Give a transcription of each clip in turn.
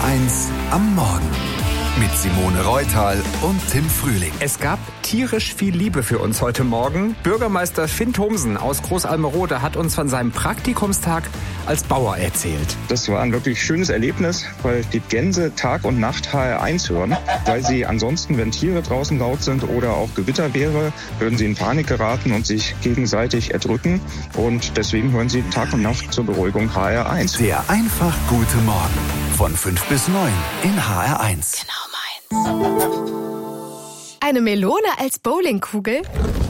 1 am Morgen. Mit Simone Reutal und Tim Frühling. Es gab tierisch viel Liebe für uns heute Morgen. Bürgermeister Finn Thomsen aus Großalmerode hat uns von seinem Praktikumstag als Bauer erzählt. Das war ein wirklich schönes Erlebnis, weil die Gänse Tag und Nacht HR1 hören. Weil sie ansonsten, wenn Tiere draußen laut sind oder auch Gewitter wäre, würden sie in Panik geraten und sich gegenseitig erdrücken. Und deswegen hören sie Tag und Nacht zur Beruhigung HR1. Der einfach gute Morgen von 5 bis 9 in HR1. Genau meins. Eine Melone als Bowlingkugel?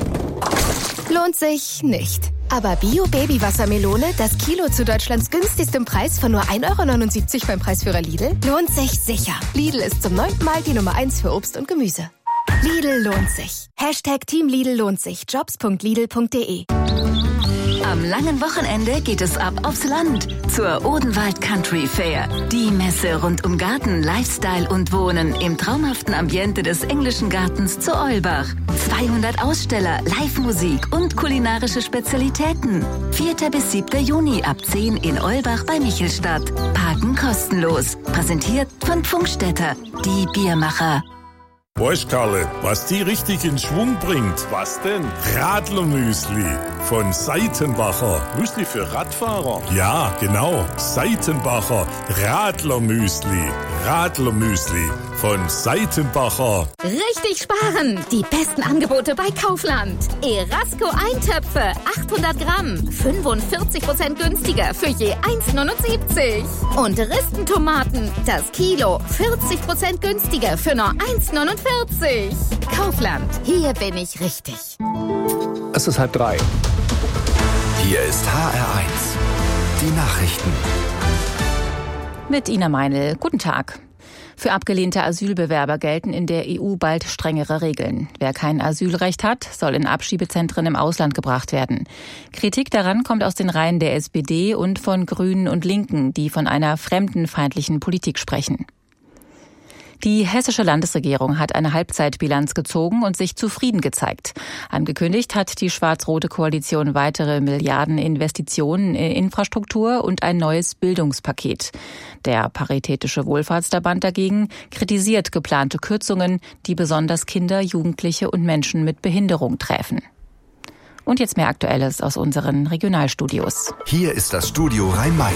Lohnt sich nicht. Aber Bio-Baby-Wassermelone, das Kilo zu Deutschlands günstigstem Preis von nur 1,79 € beim Preisführer Lidl, lohnt sich sicher. Lidl ist zum 9. Mal die Nummer 1 für Obst und Gemüse. Lidl lohnt sich. #Team Lidl lohnt sich. Jobs.lidl.de. Am langen Wochenende geht es ab aufs Land zur Odenwald Country Fair. Die Messe rund um Garten, Lifestyle und Wohnen im traumhaften Ambiente des englischen Gartens zu Eulbach. 200 Aussteller, Live-Musik und kulinarische Spezialitäten. 4. bis 7. Juni ab 10 in Eulbach bei Michelstadt. Parken kostenlos. Präsentiert von Pfungstädter, die Biermacher. Weißt, Karle, was die richtig in Schwung bringt? Was denn? Radlermüsli von Seitenbacher. Müsli für Radfahrer? Ja, genau. Seitenbacher Radlermüsli. Radlermüsli von Seitenbacher. Richtig sparen! Die besten Angebote bei Kaufland. Erasco Eintöpfe, 800 Gramm, 45% günstiger für je 1,79 €. Und Ristentomaten, das Kilo, 40% günstiger für nur 1,49 €. Kaufland, hier bin ich richtig. Es ist 2:30. Hier ist HR1. Die Nachrichten. Mit Ina Meinl. Guten Tag. Für abgelehnte Asylbewerber gelten in der EU bald strengere Regeln. Wer kein Asylrecht hat, soll in Abschiebezentren im Ausland gebracht werden. Kritik daran kommt aus den Reihen der SPD und von Grünen und Linken, die von einer fremdenfeindlichen Politik sprechen. Die hessische Landesregierung hat eine Halbzeitbilanz gezogen und sich zufrieden gezeigt. Angekündigt hat die schwarz-rote Koalition weitere Milliardeninvestitionen in Infrastruktur und ein neues Bildungspaket. Der Paritätische Wohlfahrtsverband dagegen kritisiert geplante Kürzungen, die besonders Kinder, Jugendliche und Menschen mit Behinderung treffen. Und jetzt mehr Aktuelles aus unseren Regionalstudios. Hier ist das Studio Rhein-Main.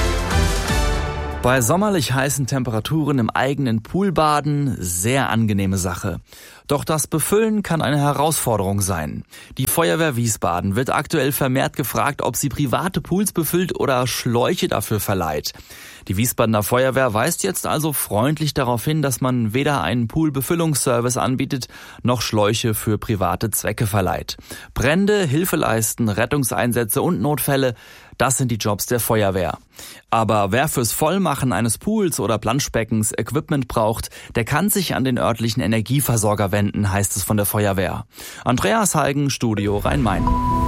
Bei sommerlich heißen Temperaturen im eigenen Pool baden, sehr angenehme Sache. Doch das Befüllen kann eine Herausforderung sein. Die Feuerwehr Wiesbaden wird aktuell vermehrt gefragt, ob sie private Pools befüllt oder Schläuche dafür verleiht. Die Wiesbadener Feuerwehr weist jetzt also freundlich darauf hin, dass man weder einen Poolbefüllungsservice anbietet, noch Schläuche für private Zwecke verleiht. Brände, Hilfe leisten, Rettungseinsätze und Notfälle, das sind die Jobs der Feuerwehr. Aber wer fürs Vollmachen eines Pools oder Planschbeckens Equipment braucht, der kann sich an den örtlichen Energieversorger wenden, heißt es von der Feuerwehr. Andreas Heigen, Studio Rhein-Main.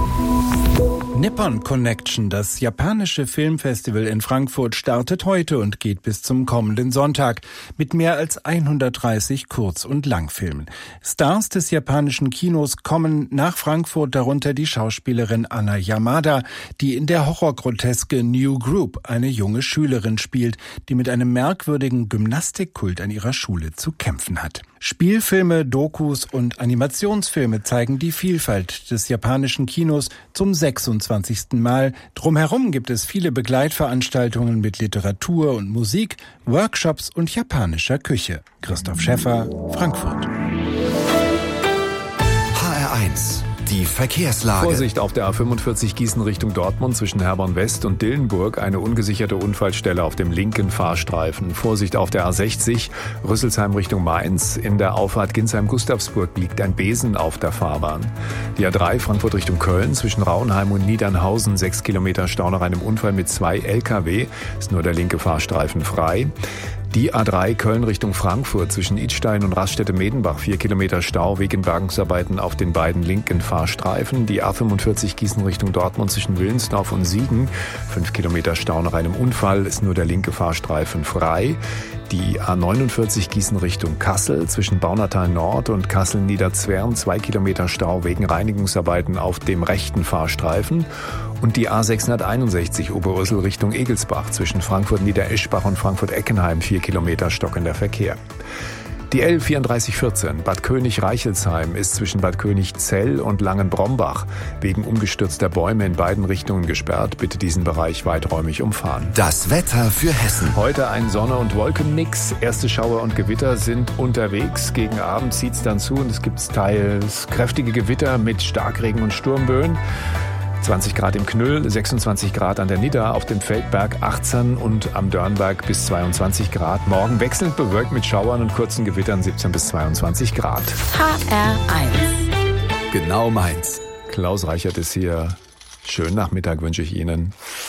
Nippon Connection, das japanische Filmfestival in Frankfurt, startet heute und geht bis zum kommenden Sonntag mit mehr als 130 Kurz- und Langfilmen. Stars des japanischen Kinos kommen nach Frankfurt, darunter die Schauspielerin Anna Yamada, die in der Horrorgroteske New Group eine junge Schülerin spielt, die mit einem merkwürdigen Gymnastikkult an ihrer Schule zu kämpfen hat. Spielfilme, Dokus und Animationsfilme zeigen die Vielfalt des japanischen Kinos zum 26. Mal. Drumherum gibt es viele Begleitveranstaltungen mit Literatur und Musik, Workshops und japanischer Küche. Christoph Schäffer, Frankfurt. HR1. Die Verkehrslage. Vorsicht auf der A45 Gießen Richtung Dortmund zwischen Herborn West und Dillenburg. Eine ungesicherte Unfallstelle auf dem linken Fahrstreifen. Vorsicht auf der A60 Rüsselsheim Richtung Mainz. In der Auffahrt Ginsheim-Gustavsburg liegt ein Besen auf der Fahrbahn. Die A3 Frankfurt Richtung Köln zwischen Rauenheim und Niedernhausen. 6 Kilometer Stau nach einem Unfall mit 2 LKW. Ist nur der linke Fahrstreifen frei. Die A3 Köln Richtung Frankfurt zwischen Idstein und Raststätte-Medenbach. 4 Kilometer Stau wegen Bergungsarbeiten auf den beiden linken Fahrstreifen. Die A45 Gießen Richtung Dortmund zwischen Willensdorf und Siegen. 5 Kilometer Stau nach einem Unfall, ist nur der linke Fahrstreifen frei. Die A49 Gießen Richtung Kassel zwischen Baunatal Nord und Kassel-Niederzwern. 2 Kilometer Stau wegen Reinigungsarbeiten auf dem rechten Fahrstreifen. Und die A661 Oberursel Richtung Egelsbach zwischen Frankfurt-Niedereschbach und Frankfurt-Eckenheim 4 Kilometer stockender Verkehr. Die L3414 Bad König-Reichelsheim ist zwischen Bad Königzell und Langenbrombach wegen umgestürzter Bäume in beiden Richtungen gesperrt. Bitte diesen Bereich weiträumig umfahren. Das Wetter für Hessen. Heute ein Sonne- und Wolkenmix. Erste Schauer und Gewitter sind unterwegs. Gegen Abend zieht es dann zu und es gibt teils kräftige Gewitter mit Starkregen und Sturmböen. 20 Grad im Knüll, 26 Grad an der Nidda, auf dem Feldberg 18 und am Dörnberg bis 22 Grad. Morgen wechselnd bewölkt mit Schauern und kurzen Gewittern 17 bis 22 Grad. HR1. Genau meins. Klaus Reichert ist hier. Schönen Nachmittag wünsche ich Ihnen.